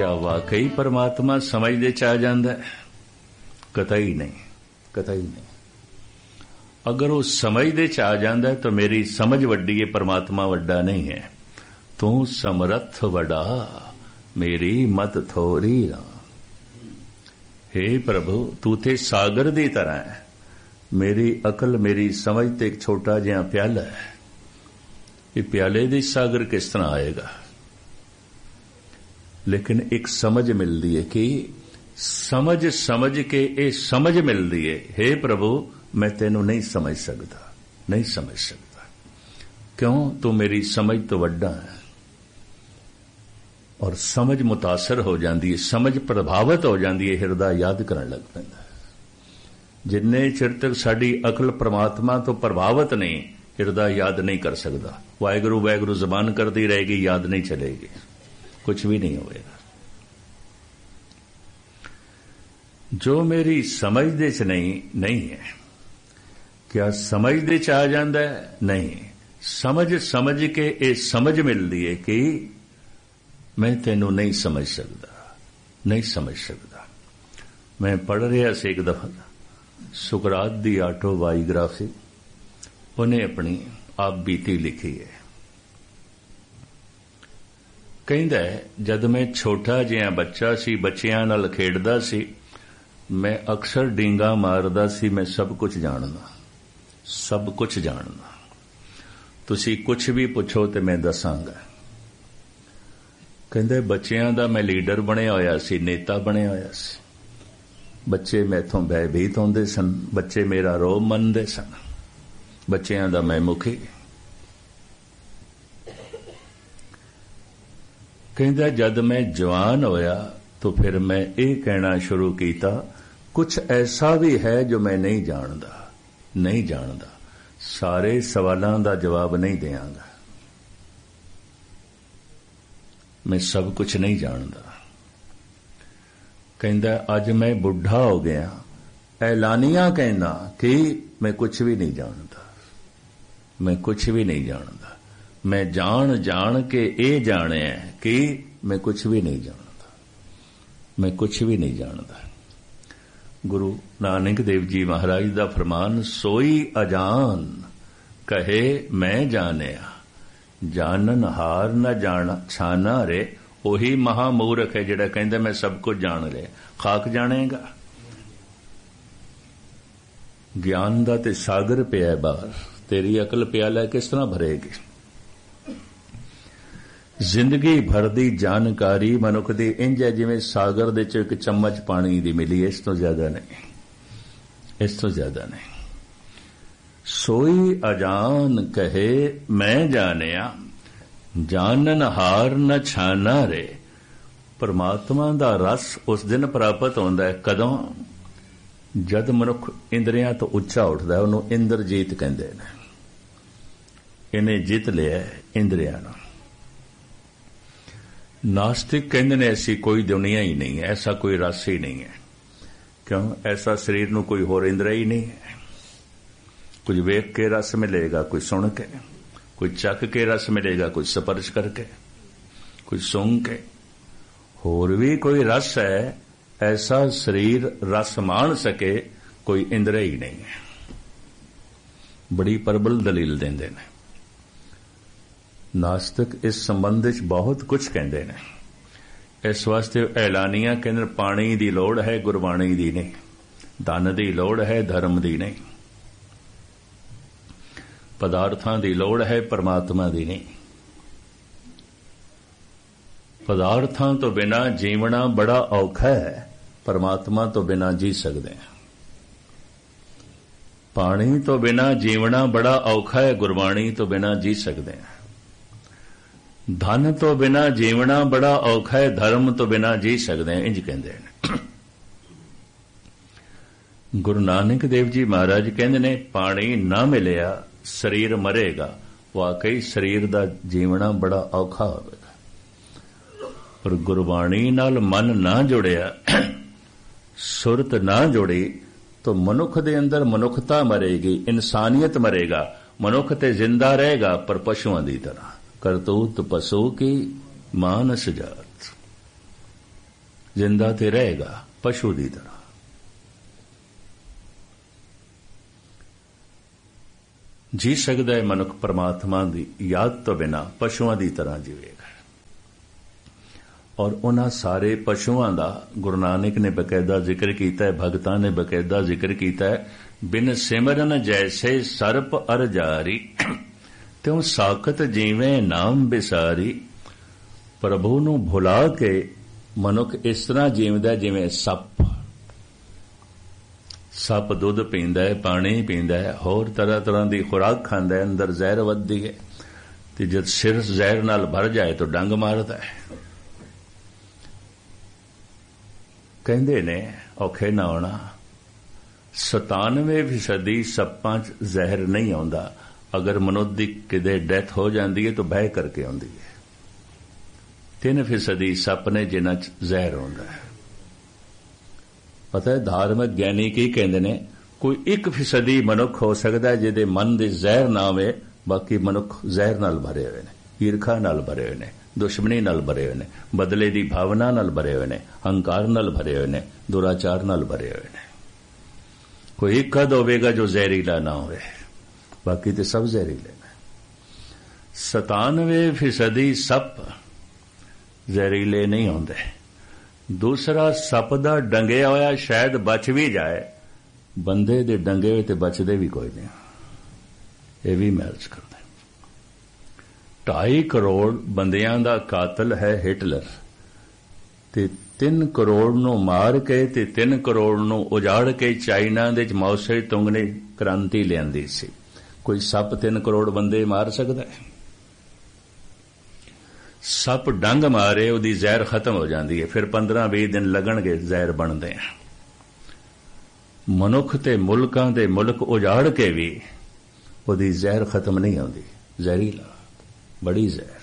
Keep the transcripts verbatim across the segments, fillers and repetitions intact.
क्या वाकई परमात्मा समझ दे च आ जाता है? कतई नहीं, कतई नहीं। अगर वो समझ दे च आ जाता है तो मेरी समझ वड्डी है, परमात्मा वड्डा नहीं है। तू समर्थ वड़ा, मेरी मत थोड़ी ना। हे प्रभु, तू ते सागर दी तरह है, मेरी अकल मेरी समझ ते एक छोटा जिहा प्याला है। ये प्याले दी सागर किस तरह आएगा? लेकिन एक समझ मिलती है कि समझ समझ के ये समझ मिलती है, हे प्रभु मैं तेनू नहीं समझ सकता, नहीं समझ सकता। क्यों? तू मेरी समझ तो वड्डा है। और समझ मुतासर हो जाती है, समझ प्रभावित हो जाती है, हिरदा याद करन लग पैंदा है। जिन्ने चिर तक साडी अकल परमात्मा तो प्रभावित नहीं, हिरदा याद नहीं कर सकता। वाहिगुरू वाहिगुरू जबान करती रहेगी, याद नहीं चलेगी, कुछ भी नहीं होगा। जो मेरी समझ दे च नहीं नहीं है। क्या समझ दे च आ जाता है? नहीं। समझ समझ के ये समझ मिलती है कि मैं तेनू नहीं समझ सकता, नहीं समझ सकता। मैं पढ़ रहा से एक दफा सुकरात दी ऑटोबायोग्राफी, उन्हें अपनी आप बीती लिखी है। कहंदा है, जद मैं छोटा जिहा बच्चा सी, बच्चियां नाल खेडदा सी, मैं अक्सर डींगा मारदा सी, मैं सब कुछ जानदा, सब कुछ जानदा। तुसी कुछ भी पुछो ते मैं दसांगा। कहंदे बच्चियां दा मैं लीडर बनिया होया सी, नेता बनिया होया सी। बच्चे मैथों भयभीत होंदे सन, बच्चे मेरा रोब मनदे सन, बच्चियां दा मैं मुखी। कहंदा जद मैं जवान होया तो फिर मैं ये कहना शुरू किया, कुछ ऐसा भी है जो मैं नहीं जानदा, नहीं जानदा। सारे सवालों का जवाब नहीं देंगा, मैं सब कुछ नहीं जानदा। कहंदा अज मैं बुढ़ा हो गया, ऐलानिया कहना कि मैं कुछ भी नहीं जानता, मैं कुछ भी नहीं जानता। मैं जान जान के ये जाने कि मैं कुछ भी नहीं जानता, मैं कुछ भी नहीं जानता। गुरु नानक देव जी महाराज का फरमान, सोई अजान कहे मैं जानिया, जानन हार न जाना छाना रे। ओही महामूर्ख है जिहड़ा कहंदा मैं सब कुछ जान लिया। खाक जानेगा? ज्ञान दा ते सागर पिया बाहर, तेरी अकल प्याला किस तरह भरेगी? जिंदगी भर दी जानकारी मनुख दी इंज है जिवें सागर दे च एक चम्मच पानी दी मिली, इस तो ज्यादा नहीं, इस तो ज्यादा नहीं। सोई अजान कहे मैं जानिया, जानन हार न छाना रे। परमात्मा दा रस उस दिन प्राप्त होंदा है कदों? जद मनुख इंद्रियां तो उच्चा उठदा है, उन्होंने इंद्रजीत कहंदे ने। इन्हें जित लिया इंद्रियां नूं। नास्तिक कहंदे ने ऐसी कोई दुनिया ही नहीं है, ऐसा कोई रस ही नहीं है। क्यों? ऐसा शरीर नूं कोई होर इंद्रिय ही नहीं है। कुछ वेख के रस मिलेगा, कोई सुन के, कोई चख के रस मिलेगा, कोई स्पर्श करके, कोई सूंघ के। होर भी कोई रस है, ऐसा शरीर रस मान सके कोई इंद्रिय ही नहीं है। बड़ी प्रबल दलील देंदे ने नास्तिक। इस संबंध विच बहुत कुछ कहंदे ने। इस वास्ते ऐलानिया कहंदे पानी दी लोड़ है, गुरबाणी दी नहीं। धन दी लोड़ है, धर्म दी नहीं। पदार्थां दी लोड़ है, परमात्मा दी नहीं। पदार्थां तो बिना जीवना बड़ा औखा है, परमात्मा तो बिना जी सकते हैं। पानी तो बिना जीवना बड़ा औखा है, गुरबाणी तो बिना जी सकते हैं। धन तो बिना जीवना बड़ा औखा है, धर्म तो बिना जी सकते हैं। इंज कहंदे ने गुरु नानक देव जी महाराज कहंदे ने पानी ना मिलिया शरीर मरेगा। वाकई शरीर दा जीवना बड़ा औखा होवेगा, पर गुरबाणी नाल मन ना जुड़िया, सुरत ना जुड़ी तो मनुख दे अंदर मनुखता मरेगी, इंसानियत मरेगा। मनुख ते जिंदा रहेगा पर पशुओं की तरह। करतूत पशु की मानस जात। जिंदा तो रहेगा पशु की तरह। जी सकता है मनुख परमात्मा की याद तो बिना पशुओं की तरह जीवेगा। और उन्हां सारे पशुओं का गुरु नानक ने बकायदा जिक्र किया है, भगतां ने बकायदा जिक्र किया है। बिन सिमरन जैसे सर्प अर जारी, त्यों साकत जीवे नाम बिसारी। प्रभु नूं भुला के मनुख इस तरह जीवदा जिवें सप। सप दुध पींदा है, पानी पींदा है, होर तरह तरह की खुराक खांदा है, अंदर जहर वधदी है, ते जद सिर जहर नाल भर जाए तो डंग मारदा है। कहंदे ने औखे ना होना, सतानवे फीसदी सप्पां च जहर नहीं आउंदा। अगर मनुष्य दी किते डेथ हो जाती है तो बह करके आउंदी है। तीन फीसदी सप ने जिन्हां च जहर आउंदा है। पता है धार्मिक ज्ञानी की कहंदे ने, कोई एक फीसदी मनुख हो सकता है जिहदे मन दे जहर ना होवे, बाकी मनुख जहर नाल भरे हुए ने, ईरखा नाल भरे हुए ने, दुश्मनी नाल भरे हुए ने, बदले की भावना नाल भरे हुए ने, हंकार नाल भरे हुए ने, दुराचार नाल भरे हुए ने। कोई एक कद होवेगा जो जहरीला ना होवे, बाकी तो सब जहरीले ने। सतानवे फीसदी सप जहरीले नहीं होंदे। दूसरा, सप दा डंगिया होया शायद बच भी जाए, बंदे दे डंगे हुए ते बचदे भी कोई नहीं। ये भी मैच करते। ढाई करोड़ बंदियां दा कातल है हिटलर, ते तीन करोड़ नूं मार के ते तीन करोड़ नूं उजाड़ के चाइना दे माओ से तुंग ने क्रांति लियांदी सी। कोई सप तीन करोड़ बंदे मार सकदा है? सप डंग मारे उहदी जहर खत्म हो जाती है, फिर पंद्रह भी दिन लगणगे जहर बनते हैं। मनुख ते मुल्कां दे मुल्क उजाड़ के भी उहदी जहर खत्म नहीं होती। जहरीला, बड़ी जहर।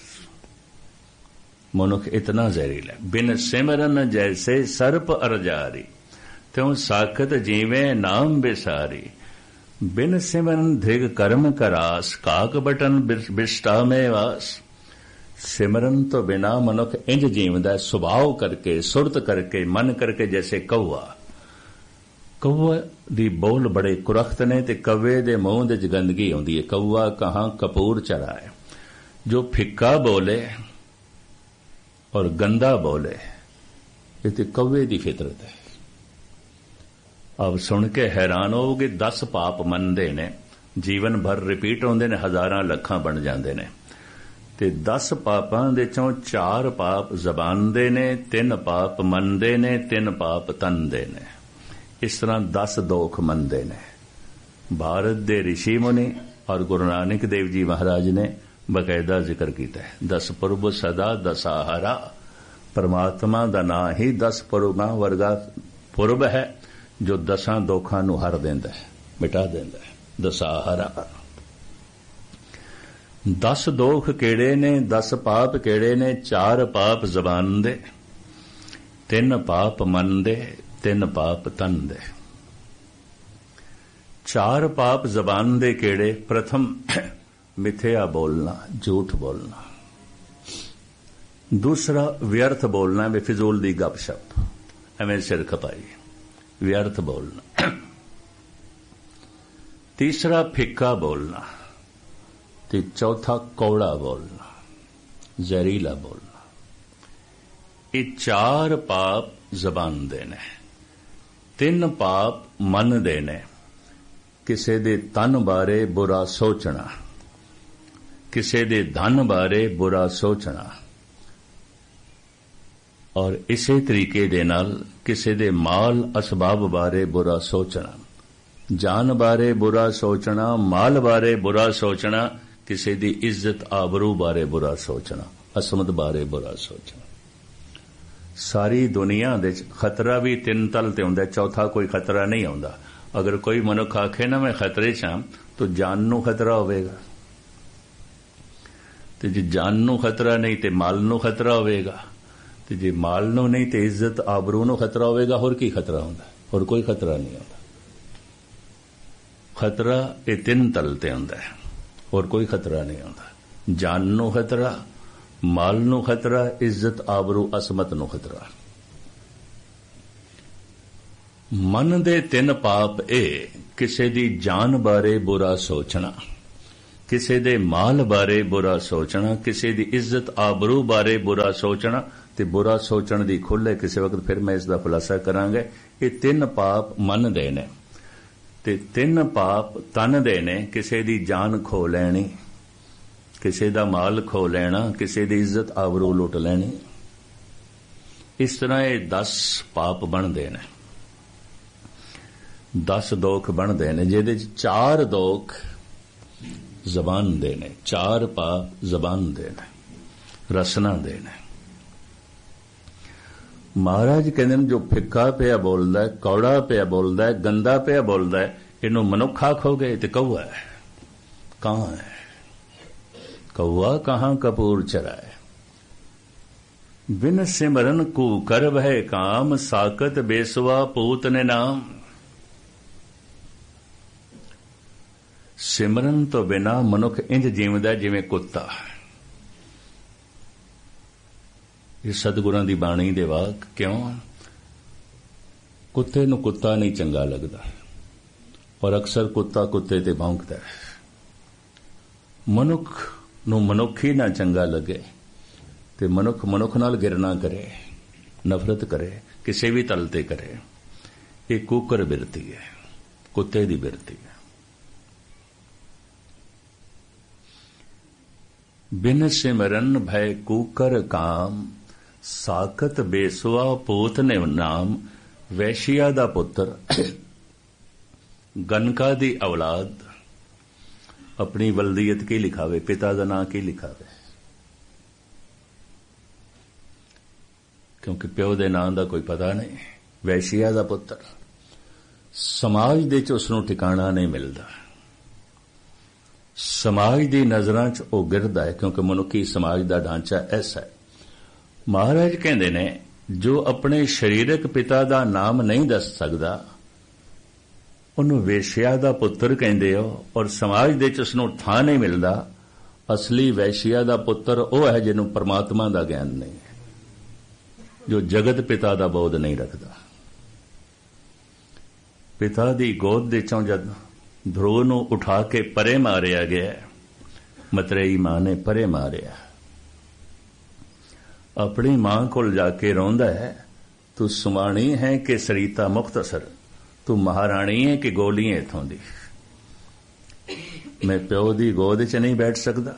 मनुख इतना जहरीला। बिन सिमरन जैसे सर्प अरजारी, त्यों साखत जीवे नाम बिसारी। बिन सिमरन धिग कर्म करास, काक बटन बिष्टा में वास। सिमरन तो बिना मनुख इंज जीवदा है, सुभाव करके, सुरत करके, मन करके, जैसे कौआ। कौआ दी बोल बड़े कुरख्त ने, ते कौवे दे मूंह दे च गंदगी आउंदी है। कौआ कहां कपूर चराए। जो फिक्का बोले और गंदा बोले, ये तो कौवे दी फितरत है। अब सुन के हैरान होगे, दस पाप मनते ने, जीवन भर रिपीट होंदे ने, हजारां लखां बन जाते ने। ते दस पापां दे चों चार पाप जबान दे ने, तीन पाप मन दे ने, तीन पाप तन दे ने। इस तरह दस दोख मनते ने। भारत दे ऋषि मुनि और गुरु नानक देव जी महाराज ने बकायदा जिक्र किया है। दस पुरब सदा दसाहरा। परमात्मा दा नां ही दस पुरबां वर्गा पुरब है, जो दसां दोखां नूं हर देंदा है, मिटा देंदा है। दसाहरा। दस दोख केड़े ने, दस पाप केड़े ने? चार पाप जबान दे, तीन पाप मन दे, तीन पाप तन दे। चार पाप जबान दे केड़े? प्रथम मिथ्या बोलना, झूठ बोलना। दूसरा व्यर्थ बोलना, बेफिजूल दी गपशप, एवें सिर खपाई, व्यर्थ बोलना। तीसरा फिक्का बोलना, ते चौथा कौड़ा बोलना, जहरीला बोलना। ये चार पाप जबान दे ने, तीन पाप मन दे ने। किसे दे तन बारे बुरा सोचना, किसे दे धन बारे बुरा सोचना, और इसे तरीके दे नाल किसे दे माल असबाब बारे बुरा सोचना, जान बारे बुरा सोचना, माल बारे बुरा सोचना, किसे दी इज्जत आबरू बारे बुरा सोचना, असमत बारे बुरा सोचना। सारी दुनिया दे खतरा भी तीन तल ते हुंदा, चौथा कोई खतरा नहीं आउंदा। अगर कोई मनुख आखे ना मैं खतरे च हां, तो जान नूं खतरा होवेगा, ते जे जान नूं खतरा नहीं ते माल नूं खतरा होवेगा, ते जे माल नूं नहीं ते इज्जत आबरू नूं खतरा होवेगा। होर की खतरा हुंदा? होर कोई खतरा नहीं हुंदा। खतरा ये तीन तल ते हुंदा है, होर कोई खतरा नहीं हुंदा। जान नूं खतरा, माल नूं खतरा, इज्जत आबरू असमत नूं खतरा। ਮਨ ਦੇ ਤਿੰਨ ਪਾਪ ਇਹ, ਕਿਸੇ ਦੀ ਜਾਨ ਬਾਰੇ ਬੁਰਾ ਸੋਚਣਾ, ਕਿਸੇ ਦੇ ਮਾਲ ਬਾਰੇ ਬੁਰਾ ਸੋਚਣਾ, ਕਿਸੇ ਦੀ ਇੱਜ਼ਤ ਆਬਰੂ ਬਾਰੇ ਬੁਰਾ ਸੋਚਣਾ, ਤੇ ਬੁਰਾ ਸੋਚਣ ਦੀ ਖੁੱਲ੍ਹ ਹੈ ਕਿਸੇ ਵਕਤ ਫਿਰ ਮੈਂ ਇਸ ਦਾ ਖੁਲਾਸਾ ਕਰਾਂਗੇ। ਇਹ ਤਿੰਨ ਪਾਪ ਮਨ ਦੇ ਨੇ ਤੇ ਤਿੰਨ ਪਾਪ ਤਨ ਦੇ ਨੇ। ਕਿਸੇ ਦੀ ਜਾਨ ਖੋ ਲੈਣੀ, ਕਿਸੇ ਦਾ ਮਾਲ ਖੋ ਲੈਣਾ, ਕਿਸੇ ਦੀ ਇੱਜ਼ਤ ਆਬਰੂ ਲੁੱਟ ਲੈਣੀ। ਇਸ ਤਰ੍ਹਾਂ ਇਹ ਦਸ ਪਾਪ ਬਣਦੇ ਨੇ, ਦਸ ਦੋਖ ਬਣਦੇ ਨੇ, ਜਿਹਦੇ ਚ ਚਾਰ ਦੋਖ ਜ਼ਬਾਨ ਦੇ ਨੇ, ਚਾਰ ਪਾਪ ਜ਼ਬਾਨ ਦੇ ਨੇ, ਰਸਨਾ ਦੇ ਨੇ। ਮਹਾਰਾਜ ਕਹਿੰਦੇ ਨੇ ਜੋ ਫਿੱਕਾ ਪਿਆ ਬੋਲਦਾ, ਕੌੜਾ ਪਿਆ ਬੋਲਦਾ, ਗੰਦਾ ਪਿਆ ਬੋਲਦਾ, ਇਹਨੂੰ ਮਨੁੱਖ ਆਖੋਗੇ ਤੇ ਕਊਆ ਹੈ। ਕਹਾਂ ਹੈ ਕਊਆ, ਕਹਾਂ ਕਪੂਰ ਚਰਾਏ। ਬਿਨ ਸਿਮਰਨ ਕੂ ਕਰ ਵਹਿ ਕਾਮ, ਸਾਕਤ ਬੇਸਵਾ ਪੂਤ ਨੇ ਨਾਮ। ਸਿਮਰਨ ਤੋਂ ਬਿਨਾ ਮਨੁੱਖ ਇੰਜ ਜੀਵਦਾ ਜਿਵੇਂ ਕੁੱਤਾ। ਇਹ ਸਤਿਗੁਰਾਂ ਦੀ ਬਾਣੀ ਦੇ ਵਾਕ। ਕਿਉਂ? ਕੁੱਤੇ ਨੂੰ ਕੁੱਤਾ ਨਹੀਂ ਚੰਗਾ ਲੱਗਦਾ, ਪਰ ਅਕਸਰ ਕੁੱਤਾ ਕੁੱਤੇ ਤੇ ਭੌਂਕਦਾ ਹੈ। ਮਨੁੱਖ ਨੂੰ ਮਨੁੱਖ ਹੀ ਨਾ ਚੰਗਾ ਲੱਗੇ ਤੇ ਮਨੁੱਖ ਮਨੁੱਖ ਨਾਲ ਗਿਰਨਾ ਕਰੇ, ਨਫ਼ਰਤ ਕਰੇ, ਕਿਸੇ ਵੀ ਤਲ ਤੇ ਕਰੇ। ਇਹ ਕੂਕਰ ਬਿਰਤੀ ਹੈ, ਕੁੱਤੇ ਦੀ ਬਿਰਤੀ ਹੈ। ਬਿਨ ਸਿਮਰਨ ਭੈ ਕੂਕਰ ਕਾਮ, ਸਾਕਤ ਬੇਸਵਾ ਪੂਤ ਨੇ ਨਾਮ। ਵੈਸ਼ੀਆ ਦਾ ਪੁੱਤਰ, ਗਨਕਾ ਦੀ ਔਲਾਦ ਆਪਣੀ ਵਲਦੀਅਤ ਕੀ ਲਿਖਾਵੇ, ਪਿਤਾ ਦਾ ਨਾਂ ਕੀ ਲਿਖਾਵੇ? ਕਿਉਂਕਿ ਪਿਓ ਦੇ ਨਾਂ ਦਾ ਕੋਈ ਪਤਾ ਨਹੀਂ। ਵੈਸ਼ੀਆ ਦਾ ਪੁੱਤਰ, ਸਮਾਜ ਦੇ ਚ ਉਸ ਨੂੰ ਠਿਕਾਣਾ ਨਹੀਂ ਮਿਲਦਾ, ਸਮਾਜ ਦੀ ਨਜ਼ਰਾਂ ਚ ਉਹ ਗਿਰਦਾ ਹੈ, ਕਿਉਂਕਿ ਮਨੁੱਖੀ ਸਮਾਜ ਦਾ ਢਾਂਚਾ ਐਸਾ ਹੈ। ਮਹਾਰਾਜ ਕਹਿੰਦੇ ਨੇ ਜੋ ਆਪਣੇ ਸਰੀਰਕ ਪਿਤਾ ਦਾ ਨਾਮ ਨਹੀਂ ਦੱਸ ਸਕਦਾ ਉਹਨੂੰ ਵੇਸ਼ਿਆ ਦਾ ਪੁੱਤਰ ਕਹਿੰਦੇ ਹੋ, ਔਰ ਸਮਾਜ ਦੇ ਚ ਉਸ ਨੂੰ ਥਾਂ ਨਹੀਂ ਮਿਲਦਾ। ਅਸਲੀ ਵੈਸ਼ੀਆ ਦਾ ਪੁੱਤਰ ਉਹ ਹੈ ਜਿਹਨੂੰ ਪਰਮਾਤਮਾ ਦਾ ਗਿਆਨ ਨਹੀਂ ਹੈ, ਜੋ ਜਗਤ ਪਿਤਾ ਦਾ ਬੋਧ ਨਹੀਂ ਰੱਖਦਾ। ਪਿਤਾ ਦੀ ਗੋਦ ਦੇ ਚੋਂ ਜਦ ਧਰੁਵ ਨੂੰ ਉਠਾ ਕੇ ਪਰੇ ਮਾਰਿਆ ਗਿਆ, ਮਤਰੇਈ ਮਾਂ ਨੇ ਪਰੇ ਮਾਰਿਆ, ਆਪਣੀ ਮਾਂ ਕੋਲ ਜਾ ਕੇ ਰੋਂਦਾ ਹੈ, ਤੂੰ ਸੁਮਾਣੀ ਹੈ ਕਿ ਸਰੀਤਾ ਮੁਖਤਸਰ, ਤੂੰ ਮਹਾਰਾਣੀ ਹੈ ਕਿ ਗੋਲੀ ਹੈ ਇਥੋਂ ਦੀ। ਮੈਂ ਪਿਓ ਦੀ ਗੋਦ 'ਚ ਨਹੀਂ ਬੈਠ ਸਕਦਾ,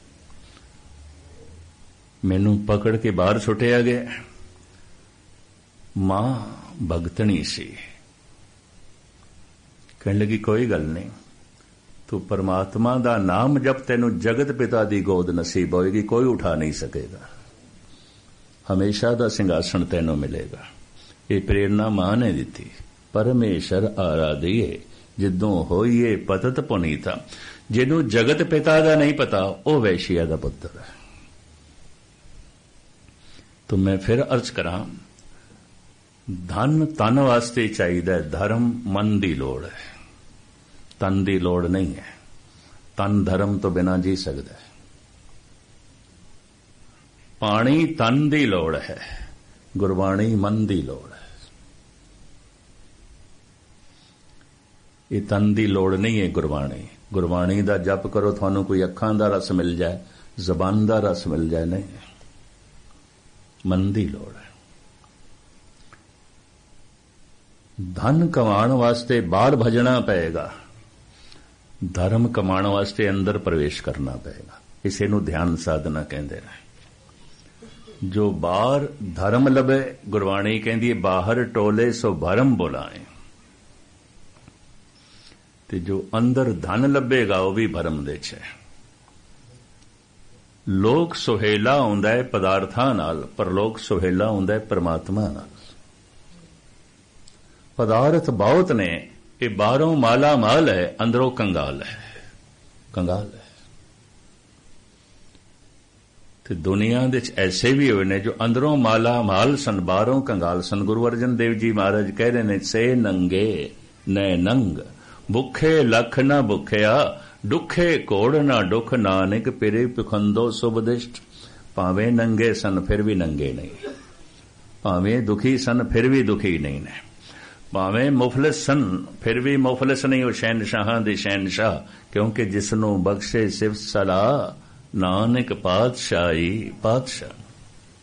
ਮੈਨੂੰ ਪਕੜ ਕੇ ਬਾਹਰ ਸੁੱਟਿਆ ਗਿਆ। ਮਾਂ ਭਗਤਣੀ ਸੀ, ਕਹਿਣ ਲੱਗੀ ਕੋਈ ਗੱਲ ਨਹੀਂ, ਤੂੰ ਪਰਮਾਤਮਾ ਦਾ ਨਾਮ ਜਪ, ਤੈਨੂੰ ਜਗਤ ਪਿਤਾ ਦੀ ਗੋਦ ਨਸੀਬ ਹੋਏਗੀ, ਕੋਈ ਉਠਾ ਨਹੀਂ ਸਕੇਗਾ, ਹਮੇਸ਼ਾ ਦਾ ਸਿੰਘਾਸਣ ਤੈਨੂੰ ਮਿਲੇਗਾ। ਇਹ ਪ੍ਰੇਰਨਾ ਮਾਂ ਨੇ ਦਿੱਤੀ। ਪਰਮੇਸ਼ਰ ਆਰਾਧੀਏ ਜਿੱਦੋਂ ਹੋਈਏ ਪਤਤ ਪੁਨੀਤਾ। ਜਿਹਨੂੰ ਜਗਤ ਪਿਤਾ ਦਾ ਨਹੀਂ ਪਤਾ ਉਹ ਵੈਸ਼ੀਆ ਦਾ ਪੁੱਤਰ ਹੈ। ਤਾਂ ਮੈਂ ਫਿਰ ਅਰਜ਼ ਕਰਾਂ, ਧਨ ਤਨ ਵਾਸਤੇ ਚਾਹੀਦਾ ਹੈ, ਧਰਮ ਮਨ ਦੀ ਲੋੜ ਹੈ, ਤਨ ਦੀ ਲੋੜ ਨਹੀਂ ਹੈ। ਤਨ ਧਰਮ ਤੋਂ ਬਿਨਾਂ ਜੀ ਸਕਦਾ ਹੈ। ਪਾਣੀ ਤਨ ਦੀ ਲੋੜ ਹੈ, ਗੁਰਬਾਣੀ ਮਨ ਦੀ ਲੋੜ ਹੈ। ਇਹ ਤਨ ਦੀ ਲੋੜ ਨਹੀਂ ਹੈ ਗੁਰਬਾਣੀ। ਗੁਰਬਾਣੀ ਦਾ ਜਪ ਕਰੋ, ਤੁਹਾਨੂੰ ਕੋਈ ਅੱਖਾਂ ਦਾ ਰਸ ਮਿਲ ਜਾਏ, ਜ਼ਬਾਨ ਦਾ ਰਸ ਮਿਲ ਜਾਏ, ਨਹੀਂ, ਮਨ ਦੀ ਲੋੜ ਹੈ। ਧਨ ਕਮਾਉਣ ਵਾਸਤੇ ਬਾਹਰ ਭਜਣਾ ਪਏਗਾ, ਧਰਮ ਕਮਾਉਣ ਵਾਸਤੇ ਅੰਦਰ ਪ੍ਰਵੇਸ਼ ਕਰਨਾ ਪਏਗਾ। ਇਸੇ ਨੂੰ ਧਿਆਨ ਸਾਧਨਾ ਕਹਿੰਦੇ ਨੇ। ਜੋ ਬਾਹਰ ਧਰਮ ਲੱਭੇ, ਗੁਰਬਾਣੀ ਕਹਿੰਦੀ ਹੈ ਬਾਹਰ ਟੋਲੇ ਸੋ ਭਰਮ ਬੁਲਾਏ, ਤੇ ਜੋ ਅੰਦਰ ਧਨ ਲੱਭੇਗਾ ਉਹ ਵੀ ਭਰਮ ਦੇ ਚ ਹੈ। ਲੋਕ ਸੁਹੇਲਾ ਹੁੰਦਾ ਹੈ ਪਦਾਰਥਾਂ ਨਾਲ, ਪਰ ਲੋਕ ਸੁਹੇਲਾ ਹੁੰਦਾ ਹੈ ਪਰਮਾਤਮਾ ਨਾਲ। ਪਦਾਰਥ ਬਹੁਤ ਨੇ, ਇਹ ਬਾਹਰੋਂ ਮਾਲਾ ਮਾਲ ਹੈ, ਅੰਦਰੋਂ ਕੰਗਾਲ ਹੈ, ਕੰਗਾਲ ਹੈ। ਤੇ ਦੁਨੀਆ ਦੇ ਵਿੱਚ ਐਸੇ ਵੀ ਹੋਏ ਨੇ ਜੋ ਅੰਦਰੋਂ ਮਾਲਾ ਮਾਲ ਸਨ, ਬਾਹਰੋਂ ਕੰਗਾਲ ਸਨ। ਗੁਰੂ ਅਰਜਨ ਦੇਵ ਜੀ ਮਹਾਰਾਜ ਕਹਿ ਰਹੇ ਨੇ, ਸੇ ਨੰਗੇ ਨੈ ਨੰਗ, ਭੁੱਖੇ ਲੱਖ ਨਾ ਭੁੱਖਿਆ, ਦੁੱਖੇ ਕੋੜ ਨਾ ਦੁੱਖ, ਨਾਨਕ ਪਿਰੇ ਪਖੰਦੋ ਸੁਬਦਿਸ਼ਟ। ਭਾਵੇਂ ਨੰਗੇ ਸਨ ਫਿਰ ਵੀ ਨੰਗੇ ਨਹੀਂ, ਭਾਵੇਂ ਦੁਖੀ ਸਨ ਫਿਰ ਵੀ ਦੁਖੀ ਨਹੀਂ ਨੇ। ਭਾਵੇਂ ਮੁਫਲਿਸ ਸਨ ਫਿਰ ਵੀ ਮੁਫਲਿਸ ਨਹੀਂ ਉਹ ਸ਼ਹਿਨਸ਼ਾਹਾਂ ਦੇ ਸ਼ਹਿਨਸ਼ਾਹ, ਕਿਉਂਕਿ ਜਿਸ ਨੂੰ ਬਖਸ਼ੇ ਸਿਫਤ ਸਲਾਹ ਨਾਨਕ ਪਾਤਸ਼ਾਹੀ ਪਾਤਸ਼ਾਹ।